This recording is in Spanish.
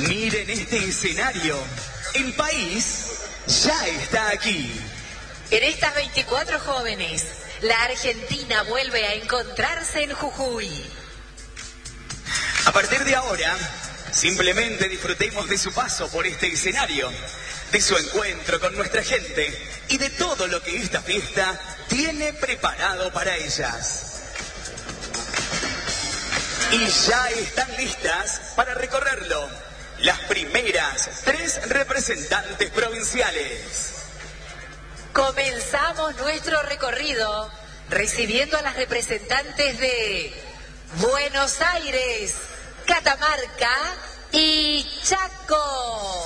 Miren este escenario. El país ya está aquí. En estas 24 jóvenes, la Argentina vuelve a encontrarse en Jujuy. A partir de ahora, simplemente disfrutemos de su paso por este escenario, de su encuentro con nuestra gente y de todo lo que esta fiesta tiene preparado para ellas. Y ya están listas para recorrerlo las primeras 3 representantes provinciales. Comenzamos nuestro recorrido recibiendo a las representantes de Buenos Aires, Catamarca y Chaco.